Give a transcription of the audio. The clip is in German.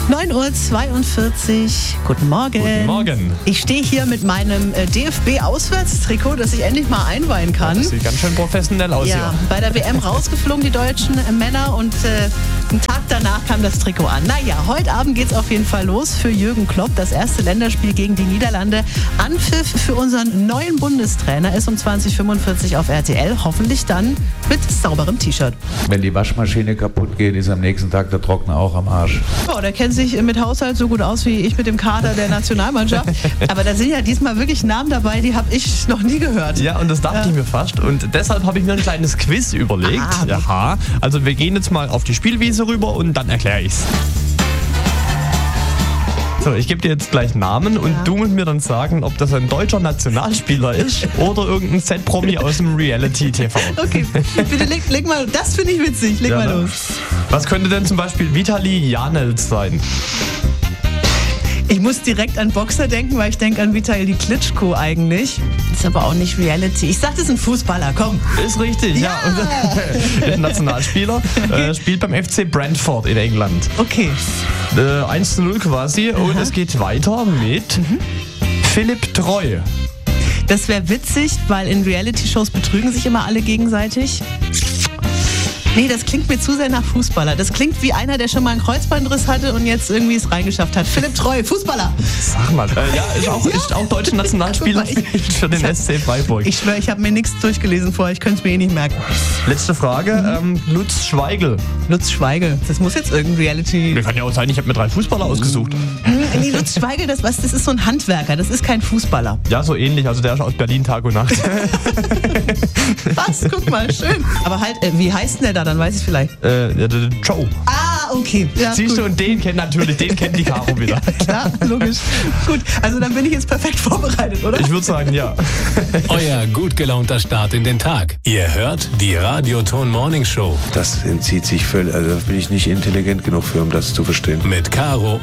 9:42 Uhr. Guten Morgen. Guten Morgen. Ich stehe hier mit meinem DFB-Auswärtstrikot, das ich endlich mal einweihen kann. Das sieht ganz schön professionell aus Ja, hier. bei der WM rausgeflogen, die deutschen Männer, und einen Tag danach kam das Trikot an. Naja, heute Abend geht's auf jeden Fall los für Jürgen Klopp. Das erste Länderspiel gegen die Niederlande. Anpfiff für unseren neuen Bundestrainer ist um 20:45 Uhr auf RTL. Hoffentlich dann mit sauberem T-Shirt. Wenn die Waschmaschine kaputt geht, ist am nächsten Tag der Trockner auch am Arsch. Oh, der kennt sich mit Haushalt so gut aus wie ich mit dem Kader der Nationalmannschaft. Aber da sind ja diesmal wirklich Namen dabei, die habe ich noch nie gehört. Ja, und das dachte ich mir fast. Und deshalb habe ich mir ein kleines Quiz überlegt. Aha. Also wir gehen jetzt mal auf die Spielwiese rüber und dann erkläre ich's. So, ich gebe dir jetzt gleich Namen und du musst mir dann sagen, ob das ein deutscher Nationalspieler ist oder irgendein Z-Promi aus dem Reality-TV. Okay, bitte leg mal, das finde ich witzig, leg mal los. Was könnte denn zum Beispiel Vitali Janels sein? Ich muss direkt an Boxer denken, weil ich denke an Vitali Klitschko eigentlich. Ist aber auch nicht Reality. Ich sag, das ist ein Fußballer, komm. Ist richtig, ja. Ist ein Nationalspieler, spielt beim FC Brentford in England. Okay. 1:0 quasi. Und es geht weiter mit Philipp Treu. Das wäre witzig, weil in Reality-Shows betrügen sich immer alle gegenseitig. Nee, das klingt mir zu sehr nach Fußballer. Das klingt wie einer, der schon mal einen Kreuzbandriss hatte und jetzt irgendwie es reingeschafft hat. Philipp Treu, Fußballer. Sag mal. Ist auch deutscher Nationalspieler für den SC Freiburg. Ich schwöre, ich habe mir nichts durchgelesen vorher. Ich könnte es mir eh nicht merken. Letzte Frage. Lutz Schweigl. Lutz Schweigl. Das muss jetzt irgendein Reality... Kann ja auch sein, ich habe mir 3 Fußballer ausgesucht. Nee, Lutz Schweigl, das ist so ein Handwerker. Das ist kein Fußballer. Ja, so ähnlich. Also der ist aus Berlin Tag und Nacht. Was? Guck mal, schön. Aber halt, wie heißt denn der da? Dann weiß ich es vielleicht. Joe. Ah, okay. Ja, siehst du, und den kennt die Caro wieder. Klar, logisch. Gut, also dann bin ich jetzt perfekt vorbereitet, oder? Ich würde sagen, ja. Euer gut gelaunter Start in den Tag. Ihr hört die Radioton Morning Show. Das entzieht sich völlig, also da bin ich nicht intelligent genug für, um das zu verstehen. Mit Caro